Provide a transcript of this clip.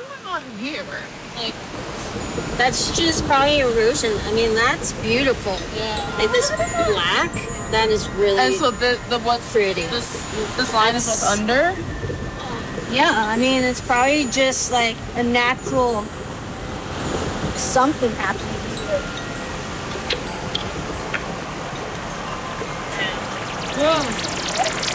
going on here? Like, That's just probably erosion. I mean, that's beautiful. yeah. Like this black, that is really And so the what's pretty. This line is what's under. Yeah, I mean, it's probably just like a natural something happening. Whoa.